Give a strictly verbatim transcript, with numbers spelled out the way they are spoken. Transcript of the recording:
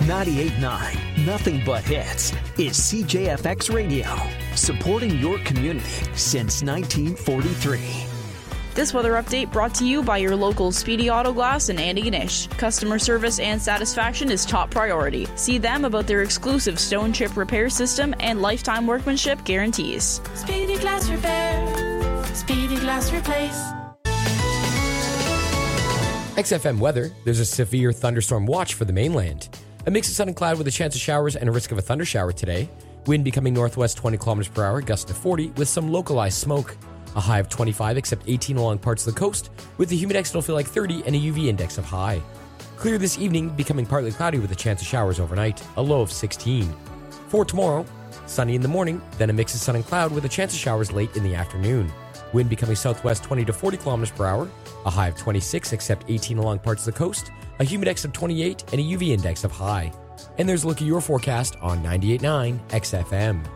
ninety-eight point nine, nothing but hits, is C J F X Radio, supporting your community since nineteen forty-three. This weather update brought to you by your local Speedy Auto Glass and Andy Ganesh. Customer service and satisfaction is top priority. See them about their exclusive stone chip repair system and lifetime workmanship guarantees. Speedy Glass Repair. Speedy Glass Replace. X F M weather, there's a severe thunderstorm watch for the mainland. A mix of sun and cloud with a chance of showers and a risk of a thunder shower today. Wind becoming northwest twenty kilometers per hour, gust to forty with some localized smoke. A high of twenty-five, except eighteen along parts of the coast, with the humidex it'll feel like thirty and a U V index of high. Clear this evening, becoming partly cloudy with a chance of showers overnight, a low of sixteen. For tomorrow, sunny in the morning, then a mix of sun and cloud with a chance of showers late in the afternoon. Wind becoming southwest twenty to forty kilometers per hour, a high of twenty-six, except eighteen along parts of the coast, a humidex of twenty-eight and a U V index of high. And there's a look at your forecast on ninety-eight point nine X F M.